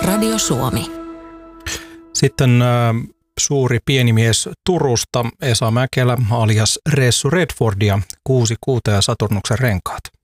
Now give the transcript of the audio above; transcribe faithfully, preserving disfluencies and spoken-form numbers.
Radio Suomi. Sitten äh, suuri pienimies Turusta, Esa Mäkelä alias Ressu Redfordia, kuusi kuuta ja Saturnuksen renkaat.